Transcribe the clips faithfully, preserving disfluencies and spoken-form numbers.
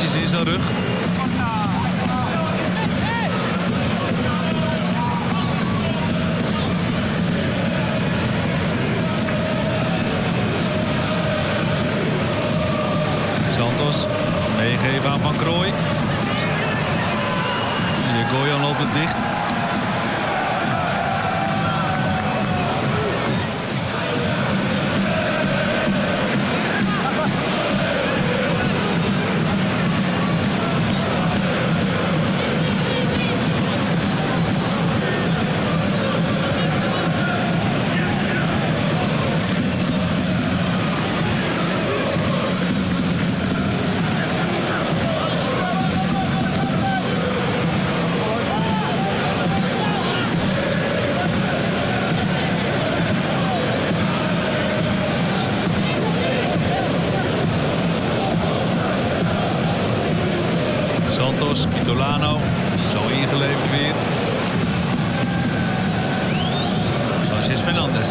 bandjes in zijn rug. Santos meegeven aan Van Krooij. Hier Goyan loopt het dicht. Kitolano, zo ingeleverd weer. Sanchez Fernandes.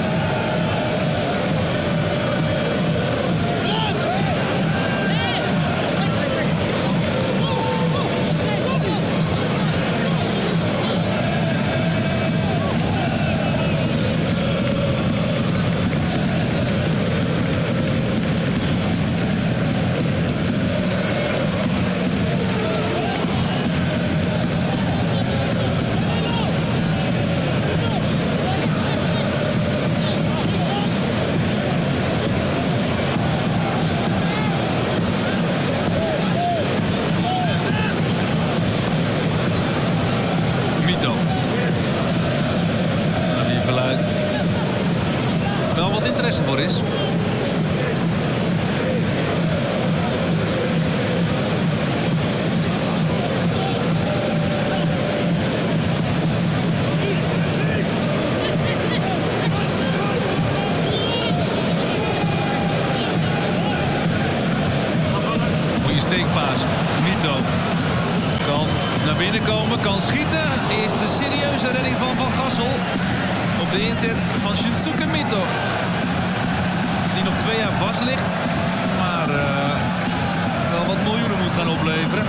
Voor is. Goeie steekpaas. Mito kan naar binnen komen, kan schieten. Eerste serieuze redding van Van Gassel op de inzet van Shinsuke Mito. Die nog twee jaar vast ligt, maar uh, wel wat miljoenen moet gaan opleveren.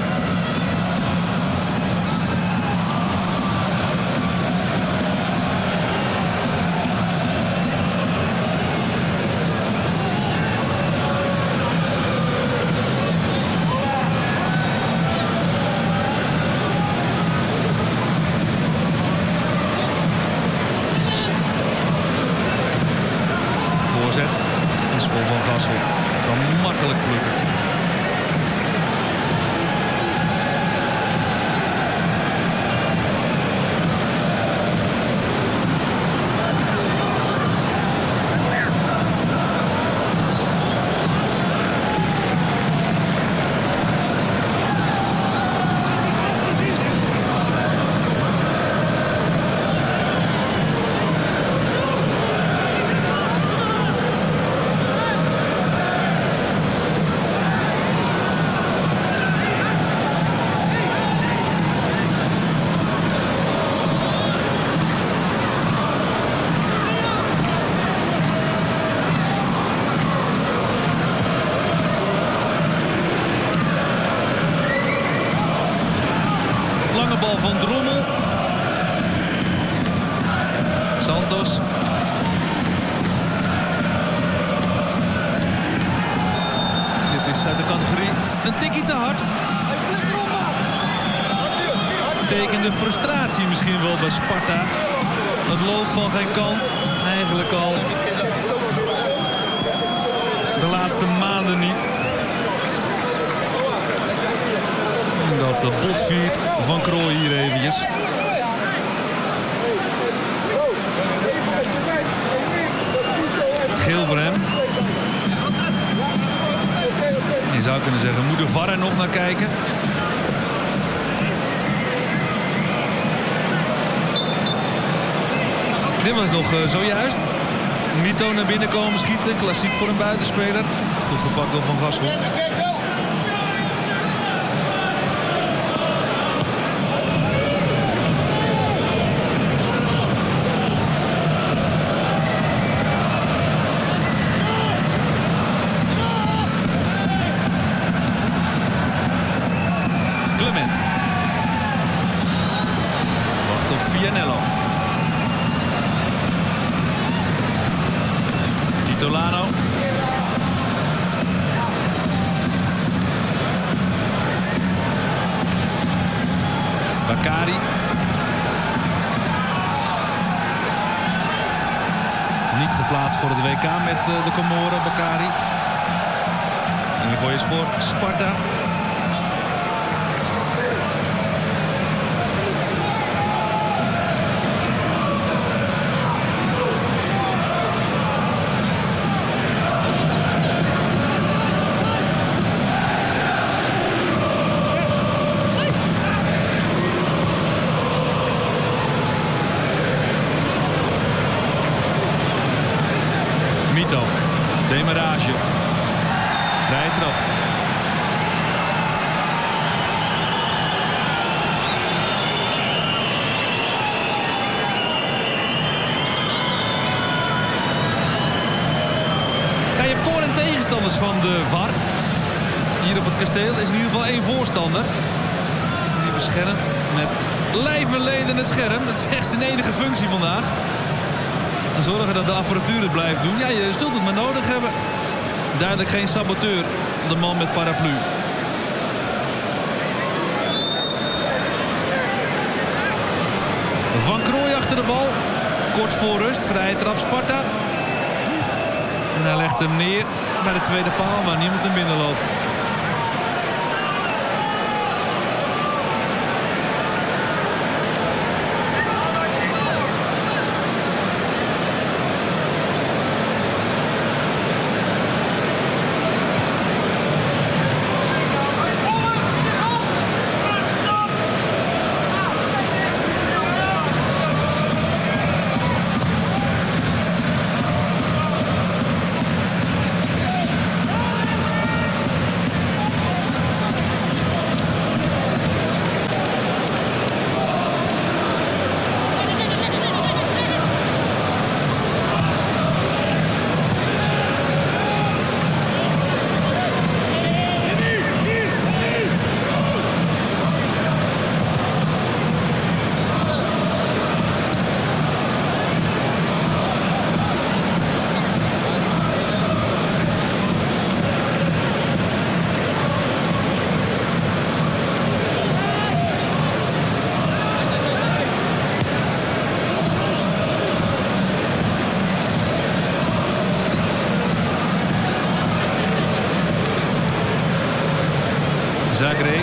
Van Gassel kan makkelijk plukken. Bal van Drommel. Santos. Dit is uit de categorie een tikkie te hard. Betekende frustratie misschien wel bij Sparta. Het loopt van geen kant. Eigenlijk al de laatste maanden niet. Dat de bot viert Van Krooij hier eventjes. Geel voor hem. Je zou kunnen zeggen, moet de V A R er nog naar kijken? Dit was nog uh, zojuist. Mito naar binnen komen schieten. Klassiek voor een buitenspeler. Goed gepakt door Van Gassel. moment. Wacht op Vianello. Titolano. Bakary. Niet geplaatst voor het W K met uh, de Comoren, Bakary. En die gooi is voor Sparta. Mito. Demarage. Vrije trap. Ja, je hebt voor- en tegenstanders van de V A R. Hier op het kasteel is in ieder geval één voorstander. Die beschermt met lijf en leden het scherm. Dat is echt zijn enige functie vandaag. En zorgen dat de apparatuur het blijft doen. Ja, je zult het maar nodig hebben. Duidelijk geen saboteur. De man met paraplu. Van Krooij achter de bal. Kort voor rust. Vrije trap Sparta. En hij legt hem neer bij de tweede paal waar niemand hem binnenloopt. Zagré.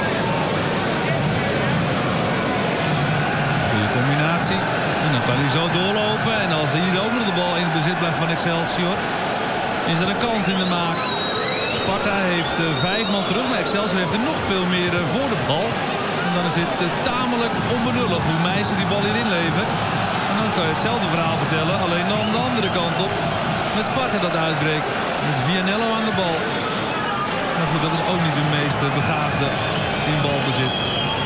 Goede combinatie. En dan kan hij zo doorlopen. En als hij ook nog de bal in het bezit blijft van Excelsior, is er een kans in de maak. Sparta heeft uh, vijf man terug, maar Excelsior heeft er nog veel meer uh, voor de bal. En dan is het uh, tamelijk onbenullig hoe Meijsen die bal hierin levert. En dan kan je hetzelfde verhaal vertellen, alleen dan de andere kant op. Met Sparta dat uitbreekt. Met Vianello aan de bal. Maar goed, dat is ook niet de meest begaafde in balbezit.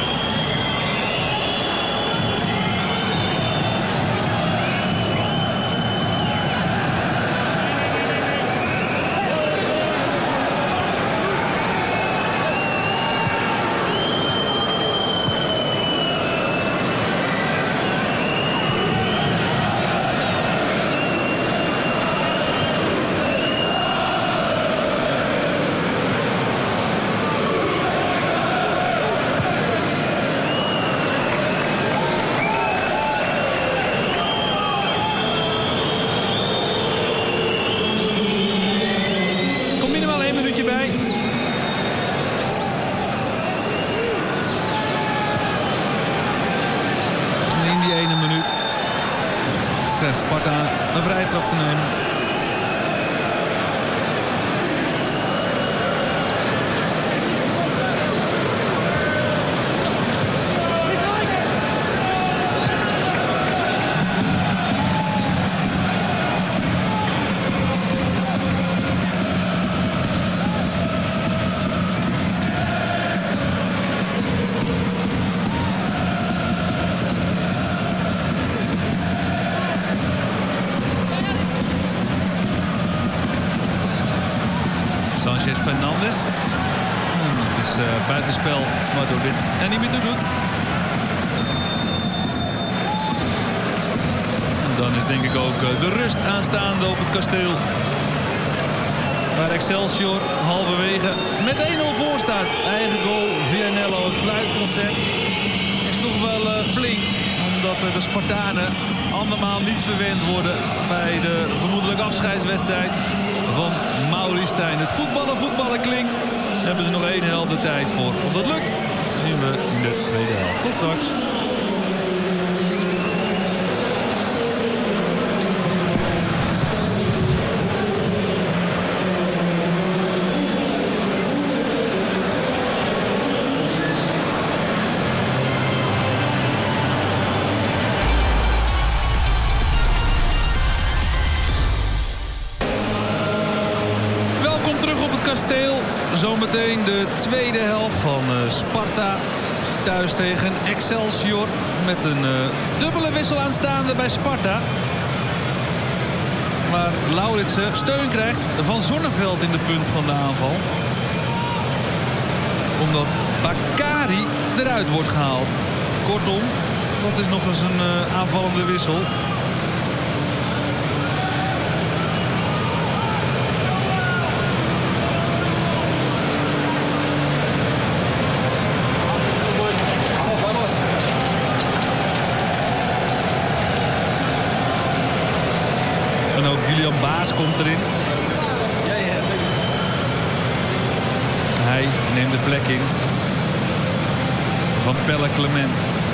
Sparta een vrije trap te nemen. Sanchez Fernandes. Het is uh, buitenspel, waardoor dit er niet meer toe doet. En dan is denk ik ook uh, de rust aanstaande op het kasteel. Waar Excelsior halverwege met één nul voor staat. Eigen goal, Vianello, het fluitconcert is toch wel uh, flink. Omdat uh, de Spartanen andermaal niet verwend worden bij de vermoedelijk afscheidswedstrijd van Mauri Stijn. Het voetballen, voetballen klinkt. Daar hebben ze nog één helft de tijd voor. Of dat lukt, zien we in de tweede helft. Tot straks. Kasteel, zometeen de tweede helft van uh, Sparta thuis tegen Excelsior met een uh, dubbele wissel aanstaande bij Sparta. Maar Lauritsen steun krijgt van Zonneveld in de punt van de aanval. Omdat Bakari eruit wordt gehaald. Kortom, dat is nog eens een uh, aanvallende wissel. Julian Baas komt erin. Ja, ja, zeker. Hij neemt de plek in van Pelle Clement.